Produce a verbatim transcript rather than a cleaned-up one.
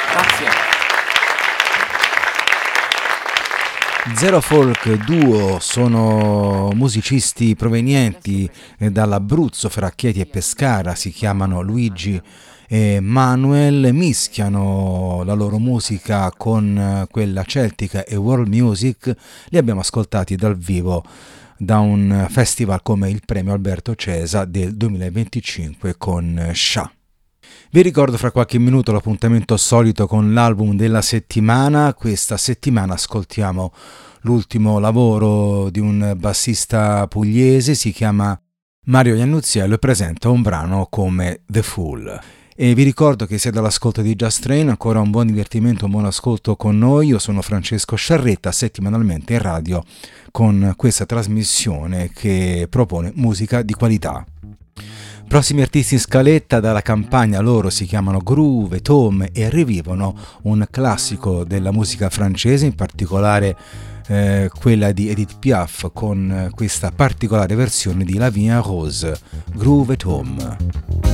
Grazie. Zero Folk Duo sono musicisti provenienti dall'Abruzzo, fra Chieti e Pescara, si chiamano Luigi e Manuel, mischiano la loro musica con quella celtica e world music. Li abbiamo ascoltati dal vivo da un festival come il Premio Alberto Cesa del duemilaventicinque con Scià. Vi ricordo fra qualche minuto l'appuntamento solito con l'album della settimana. Questa settimana ascoltiamo l'ultimo lavoro di un bassista pugliese, si chiama Mario Iannuzziello e presenta un brano come The Fool. E vi ricordo che siete all'ascolto di Just Train, ancora un buon divertimento, un buon ascolto con noi. Io sono Francesco Sciarretta, settimanalmente in radio con questa trasmissione che propone musica di qualità. Prossimi artisti in scaletta dalla Campania, loro si chiamano Groove e Tom e rivivono un classico della musica francese, in particolare eh, quella di Edith Piaf, con questa particolare versione di La Vie en Rose, Groove e Tom.